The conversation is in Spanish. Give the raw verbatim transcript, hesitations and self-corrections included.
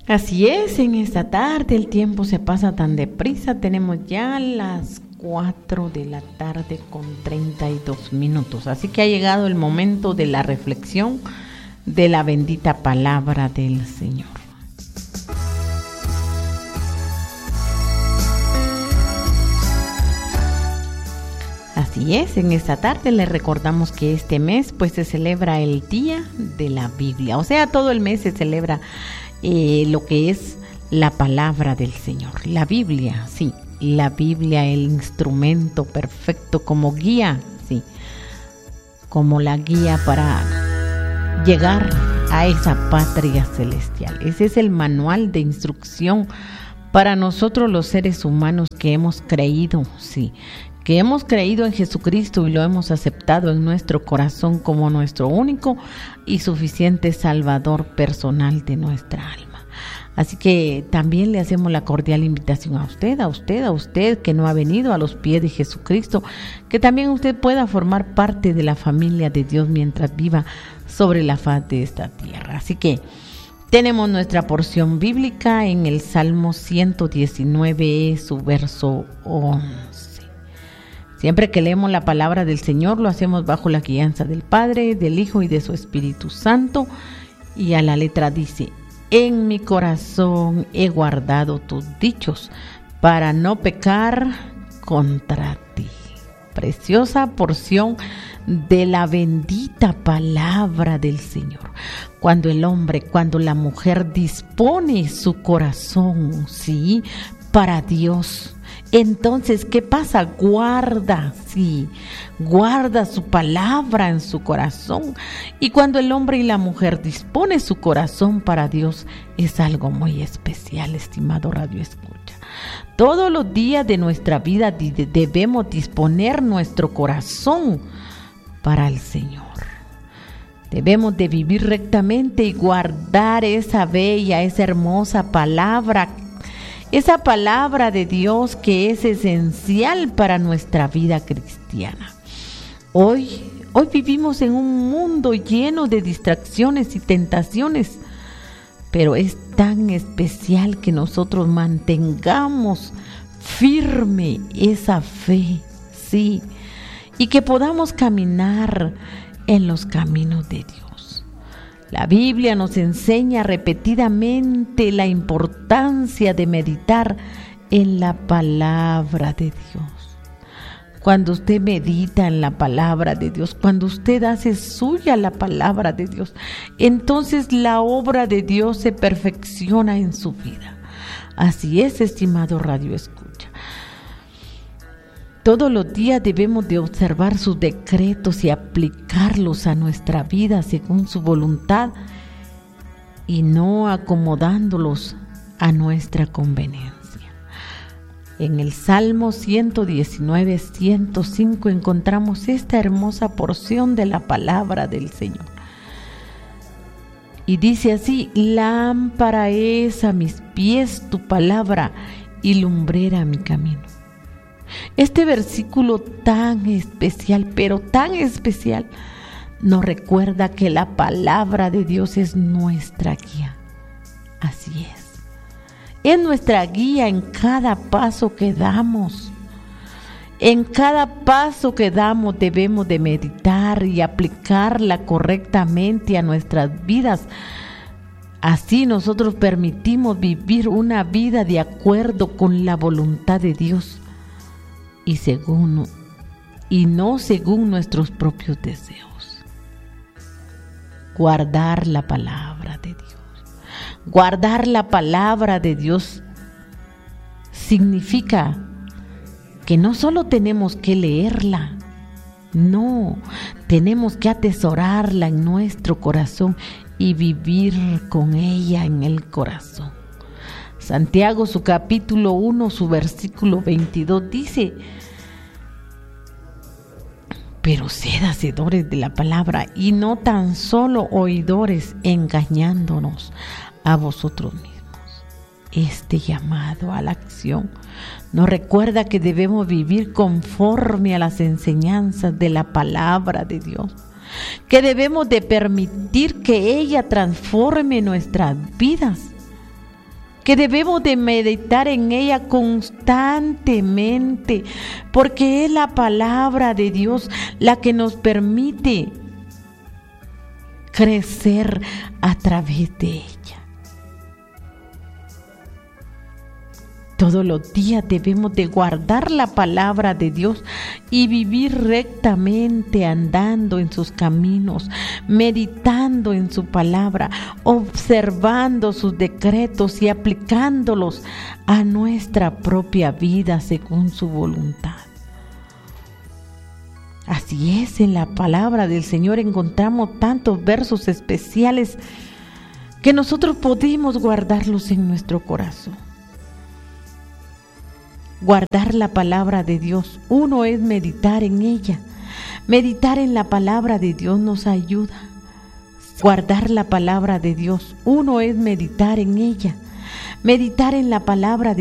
Así es, en esta tarde el tiempo se pasa tan deprisa, tenemos ya las cuatro de la tarde con treinta y dos minutos, así que ha llegado el momento de la reflexión de la bendita palabra del Señor. Así es, en esta tarde les recordamos que este mes pues se celebra el Día de la Biblia, o sea, todo el mes se celebra eh, lo que es la palabra del Señor, la Biblia, sí, la Biblia, el instrumento perfecto como guía, sí, como la guía para llegar a esa patria celestial. Ese es el manual de instrucción para nosotros los seres humanos que hemos creído, sí, que hemos creído en Jesucristo y lo hemos aceptado en nuestro corazón como nuestro único y suficiente Salvador personal de nuestra alma. Así que también le hacemos la cordial invitación a usted, a usted, a usted que no ha venido a los pies de Jesucristo, que también usted pueda formar parte de la familia de Dios mientras viva sobre la faz de esta tierra. Así que tenemos nuestra porción bíblica en el Salmo ciento diecinueve, su verso once. Siempre que leemos la palabra del Señor, lo hacemos bajo la guianza del Padre, del Hijo y de su Espíritu Santo. Y a la letra dice: en mi corazón he guardado tus dichos para no pecar contra ti. Preciosa porción de la bendita palabra del Señor. Cuando el hombre, cuando la mujer dispone su corazón, sí, para Dios, entonces, ¿qué pasa? Guarda, sí, guarda su palabra en su corazón. Y cuando el hombre y la mujer dispone su corazón para Dios, es algo muy especial, estimado Radio Escucha. Todos los días de nuestra vida debemos disponer nuestro corazón para el Señor. Debemos de vivir rectamente y guardar esa bella, esa hermosa palabra, esa palabra de Dios que es esencial para nuestra vida cristiana. Hoy, hoy vivimos en un mundo lleno de distracciones y tentaciones, pero es tan especial que nosotros mantengamos firme esa fe, sí, y que podamos caminar en los caminos de Dios. La Biblia nos enseña repetidamente la importancia de meditar en la palabra de Dios. Cuando usted medita en la palabra de Dios, cuando usted hace suya la palabra de Dios, entonces la obra de Dios se perfecciona en su vida. Así es, estimado Radio Escucha. Todos los días debemos de observar sus decretos y aplicarlos a nuestra vida según su voluntad y no acomodándolos a nuestra conveniencia. En el Salmo ciento diecinueve, ciento cinco encontramos esta hermosa porción de la palabra del Señor. Y dice así: lámpara es a mis pies tu palabra y lumbrera mi camino. Este versículo tan especial, pero tan especial, nos recuerda que la palabra de Dios es nuestra guía. Así es. Es nuestra guía en cada paso que damos. En cada paso que damos debemos de meditar y aplicarla correctamente a nuestras vidas. Así nosotros permitimos vivir una vida de acuerdo con la voluntad de Dios y según y no según nuestros propios deseos. Guardar la palabra de Dios. Guardar la palabra de Dios significa que no solo tenemos que leerla, no, tenemos que atesorarla en nuestro corazón y vivir con ella en el corazón. Santiago, su capítulo uno, su versículo veintidós dice: pero sed hacedores de la palabra y no tan solo oidores, engañándonos a vosotros mismos. Este llamado a la acción nos recuerda que debemos vivir conforme a las enseñanzas de la palabra de Dios, que debemos de permitir que ella transforme nuestras vidas. que debemos de meditar en ella constantemente, porque es la palabra de Dios la que nos permite crecer a través de ella. Todos los días debemos de guardar la palabra de Dios y vivir rectamente, andando en sus caminos, meditando en su palabra, observando sus decretos y aplicándolos a nuestra propia vida según su voluntad. Así es, en la palabra del Señor encontramos tantos versos especiales que nosotros podemos guardarlos en nuestro corazón. Guardar la palabra de Dios, uno es meditar en ella. Meditar en la palabra de Dios nos ayuda. Guardar la palabra de Dios, uno es meditar en ella. Meditar en la palabra de